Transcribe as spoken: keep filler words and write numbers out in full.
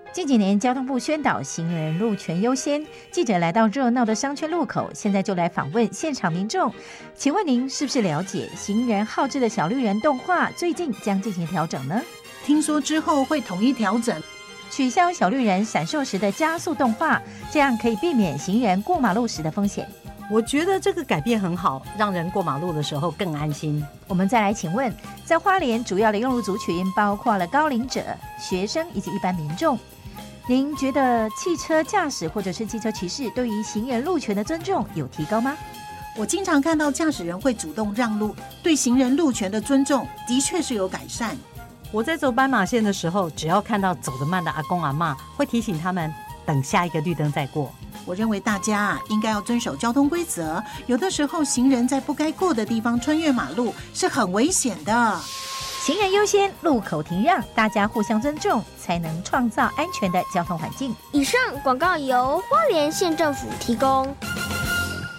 近几年交通部宣导行人路权优先，记者来到热闹的商圈路口，现在就来访问现场民众。请问您是不是了解行人好志的小绿人动画最近将进行调整呢？ 听说之后会统一调整， 取消小绿人闪烁时的加速动画，这样可以避免行人过马路时的风险。 我觉得这个改变很好，让人过马路的时候更安心。 我们再来请问，在花莲主要的用路族群包括了高龄者、学生以及一般民众，您觉得汽车驾驶或者是机车骑士对于行人路权的尊重有提高吗？ 我经常看到驾驶人会主动让路，对行人路权的尊重的确是有改善。 我在走斑马线的时候，只要看到走得慢的阿公阿嬷，会提醒他们等下一个绿灯再过。 我认为大家啊应该要遵守交通规则，有的时候行人在不该过的地方穿越马路是很危险的。 行人优先，路口停让，大家互相尊重，才能创造安全的交通环境。 以上广告由花莲县政府提供。